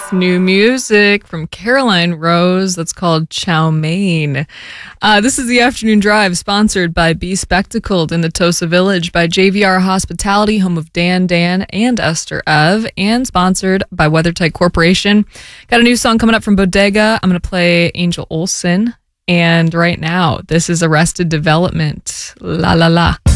New music from Caroline Rose that's called Chow Mein. This is the Afternoon Drive, sponsored by Be Spectacled in the Tosa Village, by JVR Hospitality, home of Dan and Esther Ev, and sponsored by WeatherTight Corporation. Got a new song coming up from Bodega. I'm going to play Angel Olsen. And right now, this is Arrested Development. La La La.